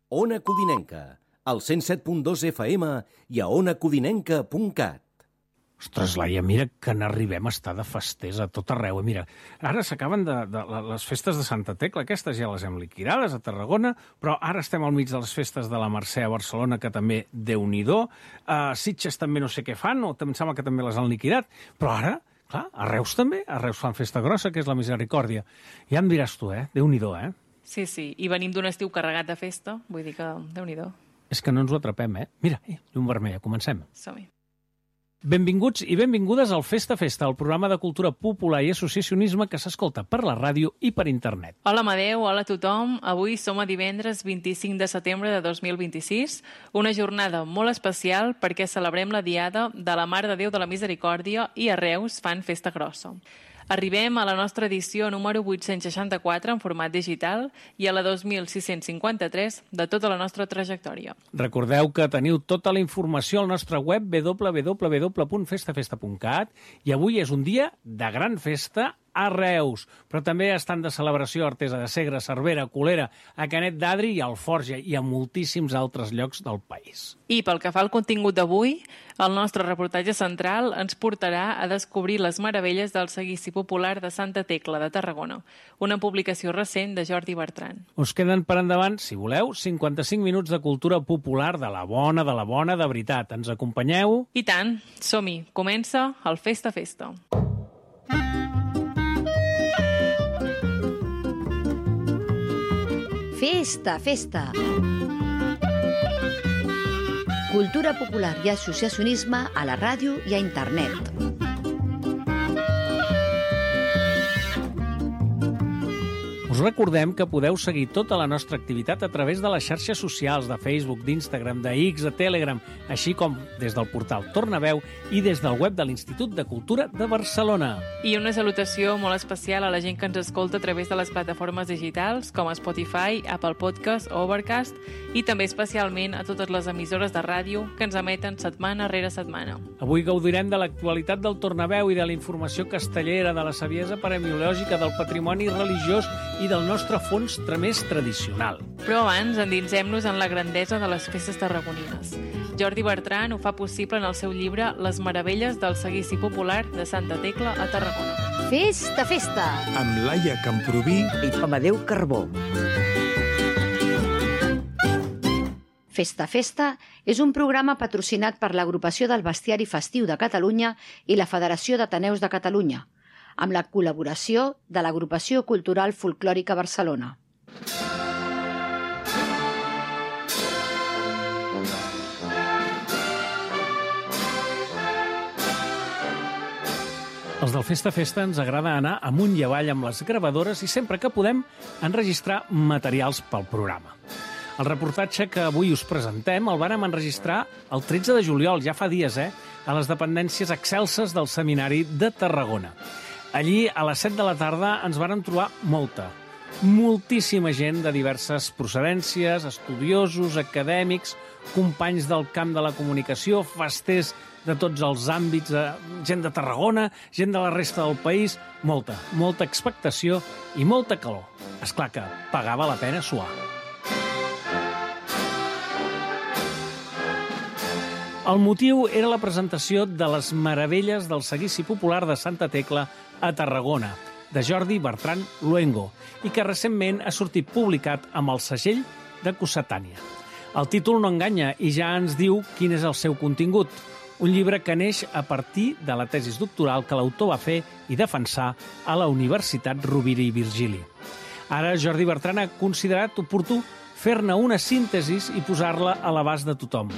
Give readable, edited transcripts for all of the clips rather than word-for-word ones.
Ona Codinenca, al 107.2 FM i a onacodinenca.cat. Ostres, Laia, mira que n'arribem a estar de festers a tot arreu. Mira, ara s'acaben de les festes de Santa Tecla, aquestes ja les hem liquidades a Tarragona, però ara estem al mig de les festes de la Mercè a Barcelona, que també, Déu-n'hi-do. Sitges també no sé què fan, o em sembla que també les han liquidat, però ara, clar, a Reus també, a Reus fan festa grossa, que és la Misericòrdia. Ja em diràs tu, Déu-n'hi-do, Sí, i venim d'un estiu carregat de festa, vull dir que Déu-n'hi-do. És que no ens ho atrapem, Mira, llum vermella, comencem. Som-hi. Benvinguts i benvingudes al Festa Festa, el programa de cultura popular i associacionisme que s'escolta per la ràdio i per internet. Hola, Amadeu, hola a tothom. Avui som a divendres 25 de setembre de 2026, una jornada molt especial perquè celebrem la Diada de la Mare de Déu de la Misericòrdia i a Reus fan festa grossa. Arribem a la nostra edició número 864 en format digital i a la 2653 de tota la nostra trajectòria. Recordeu que teniu tota la informació al nostre web www.festafesta.cat i avui és un dia de gran festa a Reus, però també estan de celebració Artesa de Segre, Cervera, Colera, a Canet d'Adri i Alforja i a moltíssims altres llocs del país. I pel que fa al contingut d'avui, el nostre reportatge central ens portarà a descobrir les meravelles del seguici popular de Santa Tecla de Tarragona, una publicació recent de Jordi Bertran. Us queden per endavant, si voleu, 55 minuts de cultura popular de la bona, de veritat. Ens acompanyeu? I tant, som-hi. Comença el Festa Festa. Festa, festa. Cultura popular i associacionisme a la ràdio i a internet. Us recordem que podeu seguir tota la nostra activitat a través de les xarxes socials, de Facebook, d'Instagram, de X, de Telegram, així com des del portal Tornaveu i des del web de l'Institut de Cultura de Barcelona. I una salutació molt especial a la gent que ens escolta a través de les plataformes digitals com Spotify, Apple Podcast o Overcast i també especialment a totes les emissores de ràdio que ens emeten setmana rere setmana. Avui gaudirem de l'actualitat del Tornaveu i de la informació castellera, de la saviesa paremiològica, del patrimoni religiós i del nostre fons més tradicional. Però abans endinsem-nos en la grandesa de les festes tarragonines. Jordi Bertran ho fa possible en el seu llibre Les meravelles del seguici popular de Santa Tecla a Tarragona. Festa, festa! Amb Laia Camproví I Amadeu Carbó. Festa, festa és un programa patrocinat per l'Agrupació del Bestiari Festiu de Catalunya i la Federació d'Ateneus de Catalunya, amb la col·laboració de l'Agrupació Cultural Folclòrica Barcelona. Els del Festa Festa ens agrada anar amunt i avall amb les gravadores i sempre que podem enregistrar materials pel programa. El reportatge que avui us presentem el vàrem enregistrar el 13 de juliol, ja fa dies, a les dependències excelses del Seminari de Tarragona. Allí, a les 7 de la tarda, ens varen trobar moltíssima gent de diverses procedències, estudiosos, acadèmics, companys del camp de la comunicació, festers de tots els àmbits, gent de Tarragona, gent de la resta del país, molta expectació i molta calor. Esclar que pagava la pena suar. El motiu era la presentació de les meravelles del seguici popular de Santa Tecla a Tarragona, de Jordi Bertran Luengo, i que recentment ha sortit publicat amb el segell de Cossetània. El títol no enganya i ja ens diu quin és el seu contingut, un llibre que neix a partir de la tesis doctoral que l'autor va fer i defensar a la Universitat Rovira i Virgili. Ara Jordi Bertran ha considerat oportú fer-ne una síntesi i posar-la a l'abast de tothom.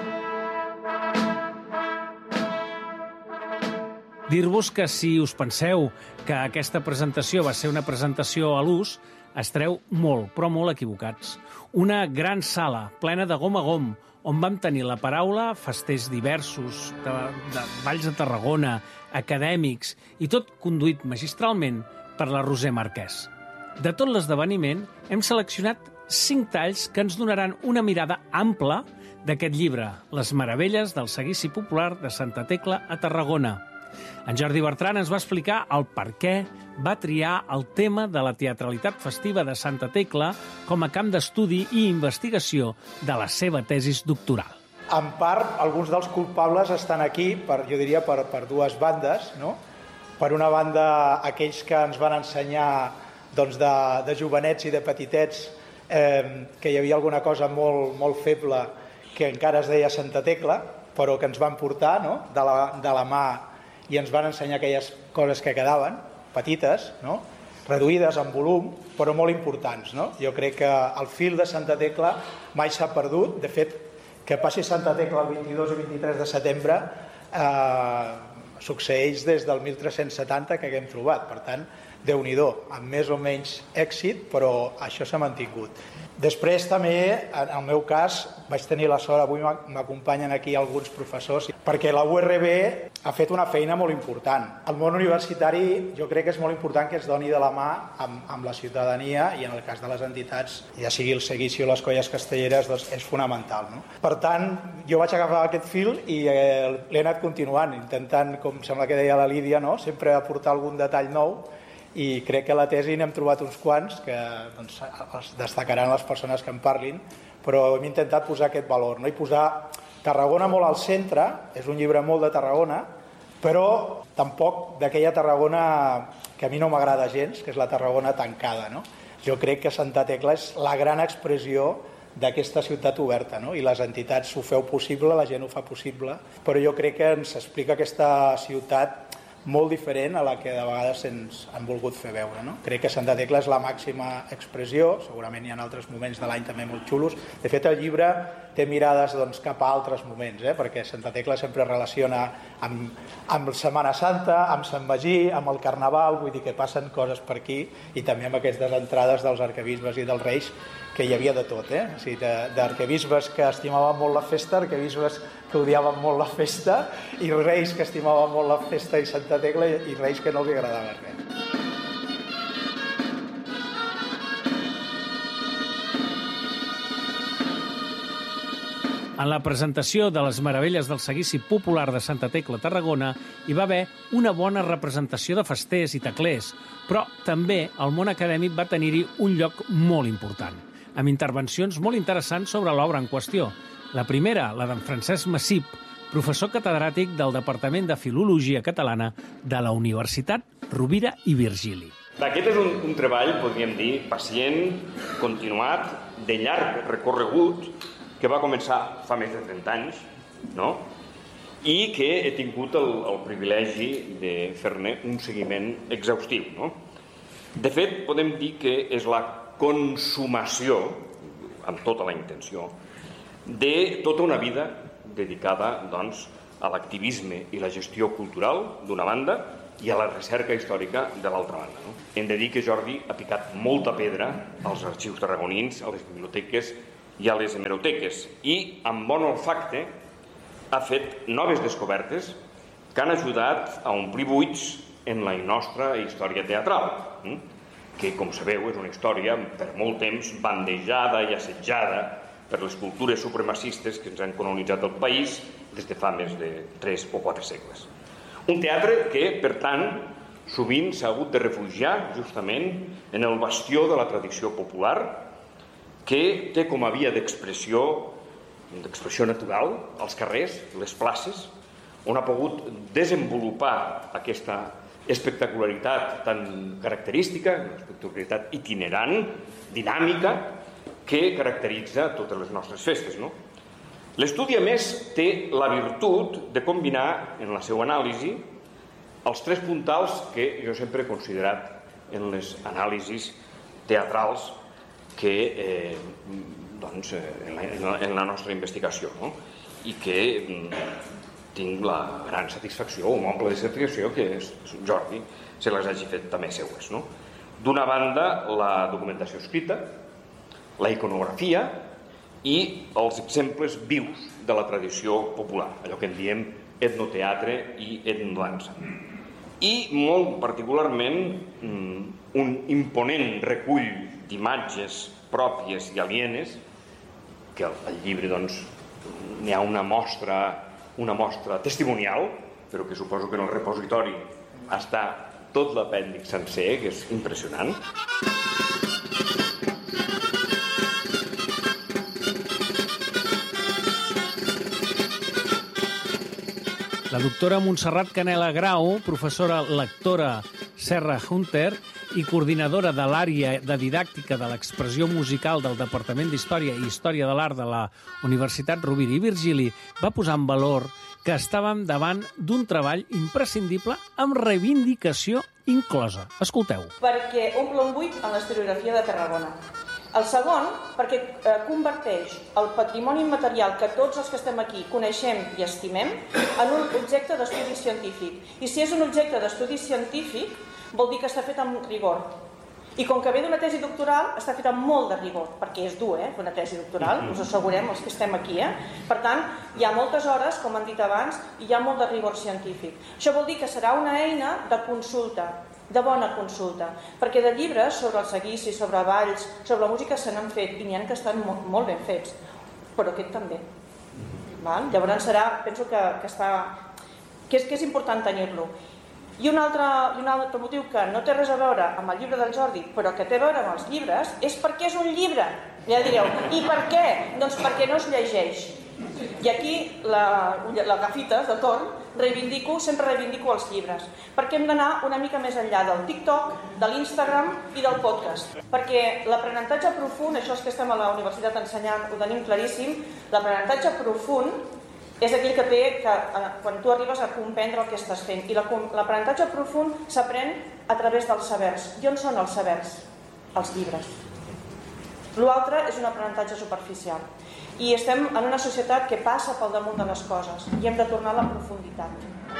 Dir-vos que si us penseu que aquesta presentació va ser una presentació a l'ús, estareu molt, però molt equivocats. Una gran sala, plena de gom a gom, on vam tenir la paraula festers diversos, de Valls de Tarragona, acadèmics, i tot conduït magistralment per la Roser Marquès. De tot l'esdeveniment hem seleccionat 5 talls que ens donaran una mirada ampla d'aquest llibre, Les meravelles del seguici popular de Santa Tecla a Tarragona. En Jordi Bertran ens va explicar el per què va triar el tema de la teatralitat festiva de Santa Tecla com a camp d'estudi i investigació de la seva tesis doctoral. En part, alguns dels culpables estan aquí, jo diria, per dues bandes, no? Per una banda, aquells que ens van ensenyar de jovenets i de petitets que hi havia alguna cosa molt feble que encara es deia Santa Tecla, però que ens van portar de la mà i ens van ensenyar aquelles coses que quedaven, petites, reduïdes en volum, però molt importants. Jo crec que el fil de Santa Tecla mai s'ha perdut. De fet, que passi Santa Tecla el 22 i 23 de setembre succeeix des del 1370 que haguem trobat. Per tant, Déu-n'hi-do, amb més o menys èxit, però això s'ha mantingut. Després també, en el meu cas, vaig tenir la sort, avui m'acompanyen aquí alguns professors, perquè la URB ha fet una feina molt important. El món universitari jo crec que és molt important que es doni de la mà amb la ciutadania i en el cas de les entitats, ja sigui el Seguici o les Colles Castelleres, doncs és fonamental. Per tant, jo vaig agafar aquest fil i l'he anat continuant, intentant, com sembla que deia la Lídia, sempre aportar algun detall nou, i crec que a la tesi n'hem trobat uns quants que els destacaran les persones que en parlin, però hem intentat posar aquest valor i posar Tarragona molt al centre. És un llibre molt de Tarragona, però tampoc d'aquella Tarragona que a mi no m'agrada gens, que és la Tarragona tancada. Jo crec que Santa Tecla és la gran expressió d'aquesta ciutat oberta, i les entitats ho feu possible, la gent ho fa possible, però jo crec que ens explica aquesta ciutat molt diferent a la que de vegades ens han volgut fer veure. Crec que Santa Tecla és la màxima expressió, segurament hi ha altres moments de l'any també molt xulos. De fet, el llibre té mirades cap a altres moments, perquè Santa Tecla sempre relaciona amb Setmana Santa, amb Sant Magí, amb el Carnaval, vull dir que passen coses per aquí, i també amb aquestes entrades dels arquebisbes i dels reis, que hi havia de tot, o sigui, d'arquebisbes que estimaven molt la festa, arquebisbes que odiaven molt la festa, i reis que estimaven molt la festa i Santa Tecla, i reis que no els agradava res. En la presentació de les meravelles del seguici popular de Santa Tecla a Tarragona hi va haver una bona representació de festers i teclers, però també el món acadèmic va tenir-hi un lloc molt important, amb intervencions molt interessants sobre l'obra en qüestió. La primera, la d'en Francesc Massip, professor catedràtic del Departament de Filologia Catalana de la Universitat Rovira i Virgili. Aquest és un treball, podríem dir, pacient, continuat, de llarg recorregut, que va començar fa més de 30 anys, i que he tingut el privilegi de fer-ne un seguiment exhaustiu. De fet, podem dir que és la consumació, amb tota la intenció, de tota una vida dedicada a l'activisme i la gestió cultural, d'una banda, i a la recerca històrica, de l'altra banda. Hem de dir que Jordi ha picat molta pedra als arxius tarragonins, a les biblioteques i a les hemeroteques, i amb bon olfacte ha fet noves descobertes que han ajudat a omplir buits en la nostra història teatral, que, com sabeu, és una història per molt temps bandejada i assetjada per les cultures supremacistes que ens han colonitzat el país des de fa més de 3 o 4 segles. Un teatre que, per tant, sovint s'ha hagut de refugiar justament en el bastió de la tradició popular, que té com a via d'expressió natural als carrers, les places, on ha pogut desenvolupar aquesta espectacularitat tan característica, una espectacularitat itinerant, dinàmica, que caracteritza totes les nostres festes. L'estudi, a més, té la virtut de combinar en la seva anàlisi els 3 puntals que jo sempre he considerat en les anàlisis teatrals que en la nostra investigació, i que tinc la gran satisfacció, o m'omple de satisfacció, que Jordi se les hagi fet també seues. D'una banda, la documentació escrita, la iconografia i els exemples vius de la tradició popular, allò que en diem etnoteatre i etnodansa. I molt particularment un imponent recull d'imatges pròpies i alienes, que al llibre n'hi ha una mostra testimonial però que suposo que en el repositori està tot l'apèndix sencer, que és impressionant. La doctora Montserrat Canela Grau, professora lectora Serra Hunter i coordinadora de l'àrea de didàctica de l'expressió musical del Departament d'Història i Història de l'Art de la Universitat Rovira i Virgili, va posar en valor que estàvem davant d'un treball imprescindible amb reivindicació inclosa. Escolteu. Perquè omple un buit en l'historiografia de Tarragona. El segon, perquè converteix el patrimoni immaterial que tots els que estem aquí coneixem i estimem en un objecte d'estudi científic. I si és un objecte d'estudi científic, vol dir que està fet amb rigor. I com que ve d'una tesi doctoral, està fet amb molt de rigor, perquè és dur, una tesi doctoral, us assegurem, els que estem aquí. Per tant, hi ha moltes hores, com han dit abans, i hi ha molt de rigor científic. Això vol dir que serà una eina de consulta, de bona consulta, perquè de llibres sobre el seguici, sobre balls, sobre la música se n'han fet, i n'hi ha que estan molt ben fets, però aquest també. Llavors penso que és important tenir-lo. I un altre motiu que no té res a veure amb el llibre del Jordi, però que té a veure amb els llibres, és perquè és un llibre. Ja direu, i per què? Doncs perquè no es llegeix. I aquí, les gafites de torn, sempre reivindico els llibres, perquè hem d'anar una mica més enllà del TikTok, de l'Instagram i del podcast. Perquè l'aprenentatge profund, això és que estem a la universitat ensenyant, ho tenim claríssim, l'aprenentatge profund és aquell que té quan tu arribes a comprendre el que estàs fent. I l'aprenentatge profund s'aprèn a través dels sabers. I on són els sabers? Els llibres. L'altre és un aprenentatge superficial. I estem en una societat que passa pel damunt de les coses i hem de tornar a la profunditat.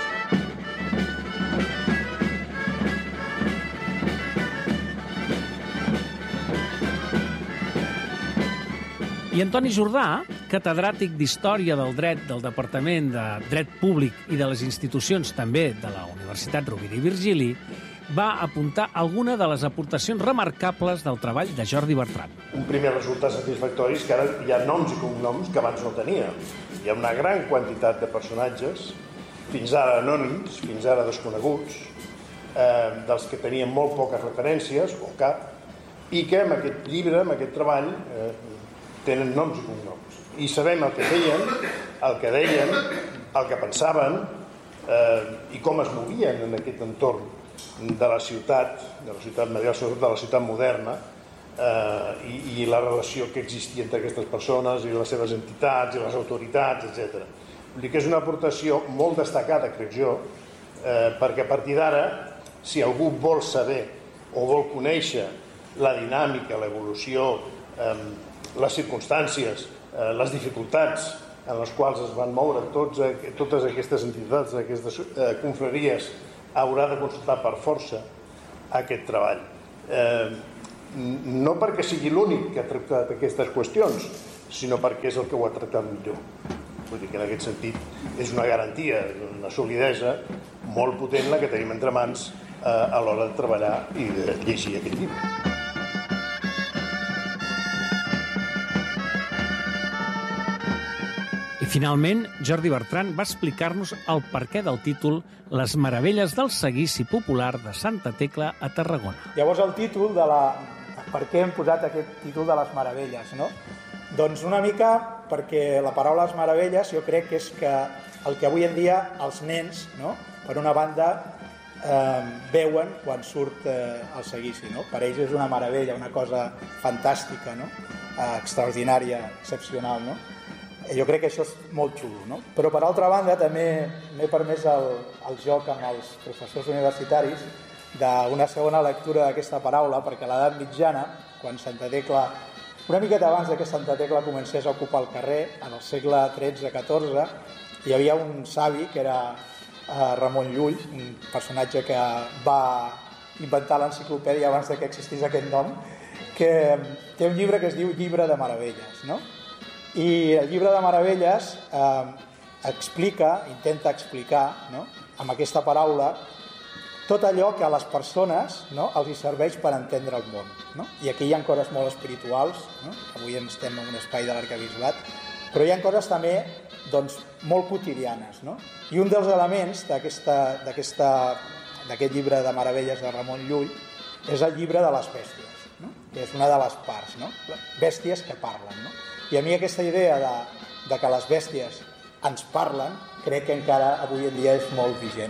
I Antoni Jordà, catedràtic d'Història del Dret del Departament de Dret Públic i de les institucions també de la Universitat Rovira i Virgili, va apuntar alguna de les aportacions remarcables del treball de Jordi Bertran. Un primer resultat satisfactori és que ara hi ha noms i cognoms que abans no tenia. Hi ha una gran quantitat de personatges, fins ara anònims, fins ara desconeguts, dels que tenien molt poques referències, o cap, i que amb aquest llibre, amb aquest treball, tenen noms i cognoms. I sabem el que feien, el que deien, el que pensaven i com es movien en aquest entorn de la ciutat medieval, sobretot de la ciutat moderna, i la relació que existia entre aquestes persones i les seves entitats i les autoritats, etc. Vull dir que és una aportació molt destacada, crec jo, perquè a partir d'ara, si algú vol saber o vol conèixer la dinàmica, l'evolució, les circumstàncies, les dificultats en les quals es van moure totes aquestes entitats, aquestes confraries, haurà de consultar per força aquest treball. No perquè sigui l'únic que ha tractat aquestes qüestions, sinó perquè és el que ho ha tractat millor. Vull dir que en aquest sentit és una garantia, una solidesa molt potent la que tenim entre mans a l'hora de treballar i de llegir aquest llibre. I finalment, Jordi Bertran va explicar-nos el perquè del títol Les meravelles del seguici popular de Santa Tecla a Tarragona. Llavors el títol per què hem posat aquest títol de les meravelles, no? Doncs una mica perquè la paraula les meravelles jo crec que és el que avui en dia els nens, no? Per una banda, veuen quan surt el seguici, no? Per ells és una meravella, una cosa fantàstica, no? Extraordinària, excepcional, no? Jo crec que això és molt xulo, no? Però per altra banda també m'he permès el joc amb els professors universitaris d'una segona lectura d'aquesta paraula, perquè a l'edat mitjana, quan Santa Tecla, una miqueta abans que Santa Tecla comencés a ocupar el carrer, en el segle XIII-XIV, hi havia un savi que era Ramon Llull, un personatge que va inventar l'enciclopèdia abans que existís aquest nom, que té un llibre que es diu Llibre de Meravelles, no? I el Llibre de Meravelles intenta explicar, no? Amb aquesta paraula, tot allò que a les persones, no? Els hi serveix per entendre el món, no? I aquí hi ha coses molt espirituals, no? Avui estem en un espai de l'arquebisbat Però hi ha coses també molt quotidianes, no? I un dels elements d'aquest llibre de meravelles de Ramon Llull és el llibre de les bèsties, no? Que és una de les parts, no? Bèsties que parlen, no? I a mi aquesta idea de que les bèsties ens parlen, crec que encara avui en dia és molt vigent.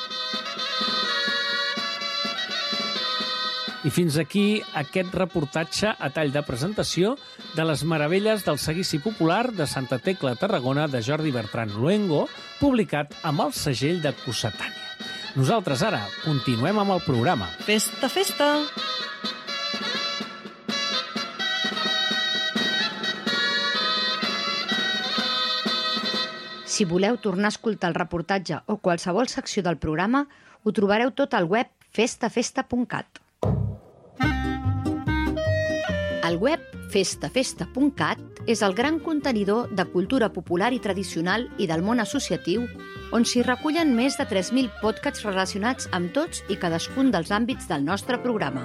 I fins aquí aquest reportatge a tall de presentació de les meravelles del seguici popular de Santa Tecla, Tarragona, de Jordi Bertran Luengo, publicat amb el segell de Cossetània. Nosaltres ara continuem amb el programa. Festa, festa! Si voleu tornar a escoltar el reportatge o qualsevol secció del programa, ho trobareu tot al web festafesta.cat. El web festafesta.cat és el gran contenidor de cultura popular i tradicional i del món associatiu, on s'hi recullen més de 3.000 podcasts relacionats amb tots i cadascun dels àmbits del nostre programa.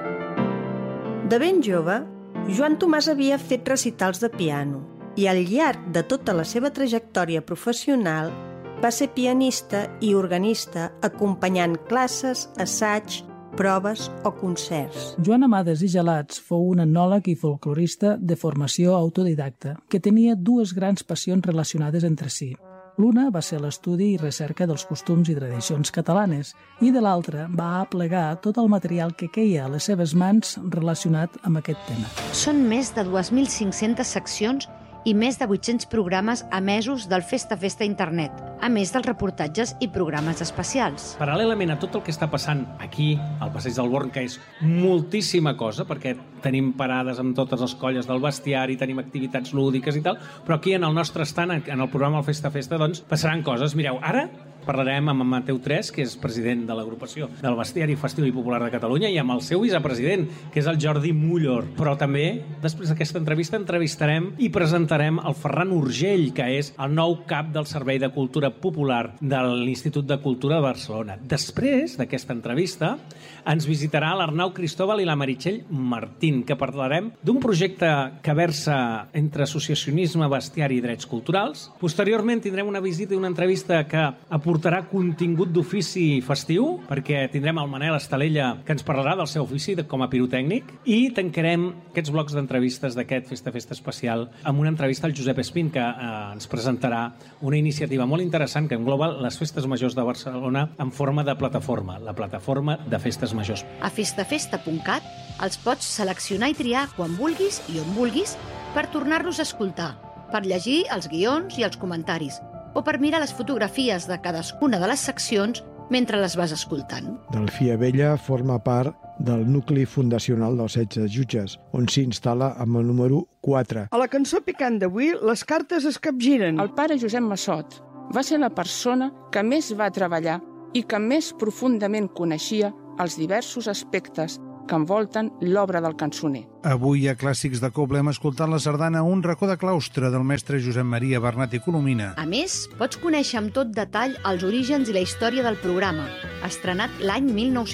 De ben jove, Joan Tomàs havia fet recitals de piano i al llarg de tota la seva trajectòria professional va ser pianista i organista acompanyant classes, assaig, proves o concerts. Joan Amades i Gelats fou un etnòleg i folclorista de formació autodidacta que tenia dues grans passions relacionades entre si. L'una va ser l'estudi i recerca dels costums i tradicions catalanes i de l'altra va aplegar tot el material que queia a les seves mans relacionat amb aquest tema. Són més de 2.500 seccions i més de 800 programes emesos del Festa Festa Internet, a més dels reportatges i programes especials. Paral·lelament a tot el que està passant aquí, al Passeig del Born, que és moltíssima cosa, perquè tenim parades amb totes les colles del bestiari, tenim activitats lúdiques i tal, però aquí en el nostre estant, en el programa del Festa Festa, doncs, passaran coses. Mireu, ara parlarem amb en Mateu Tres, que és president de l'agrupació del Bestiari Festiu i Popular de Catalunya, i amb el seu vicepresident, que és el Jordi Mullor. Però també, després d'aquesta entrevista, entrevistarem i presentarem el Ferran Urgell, que és el nou cap del Servei de Cultura Popular de l'Institut de Cultura de Barcelona. Després d'aquesta entrevista, ens visitarà l'Arnau Cristóbal i la Meritxell Martín, que parlarem d'un projecte que versa entre associacionisme, bestiari i drets culturals. Posteriorment tindrem una visita i una entrevista que aportarà contingut d'ofici festiu, perquè tindrem el Manel Estalella, que ens parlarà del seu ofici com a pirotècnic, i tancarem aquests blocs d'entrevistes d'aquest Festa Festa especial amb una entrevista al Josep Espín, que ens presentarà una iniciativa molt interessant que engloba les festes majors de Barcelona en forma de plataforma, la plataforma de festes majors. A festafesta.cat els pots seleccionar i triar quan vulguis i on vulguis per tornar-los a escoltar, per llegir els guions i els comentaris, o per mirar les fotografies de cadascuna de les seccions mentre les vas escoltant. Delfia Vella forma part del nucli fundacional dels 16 jutges, on s'instal·la amb el número 4. A la cançó picant d'avui, les cartes es capgiren. El pare Josep Massot va ser la persona que més va treballar i que més profundament coneixia els diversos aspectes que envolten l'obra del cançoner. Avui a Clàssics de Coble hem escoltat la sardana Un racó de claustre del mestre Josep Maria Bernat i Colomina. A més, pots conèixer amb tot detall els orígens i la història del programa, estrenat l'any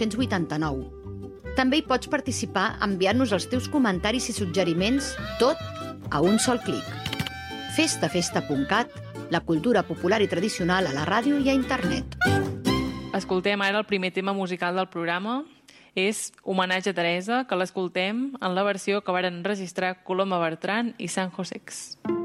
1989. També hi pots participar enviant-nos els teus comentaris i suggeriments, tot a un sol clic. Festafesta.cat, la cultura popular i tradicional a la ràdio i a internet. Escoltem ara el primer tema musical del programa. És Homenatge a Teresa, que l'escoltem en la versió que varen registrar Coloma Bertran i San Josex.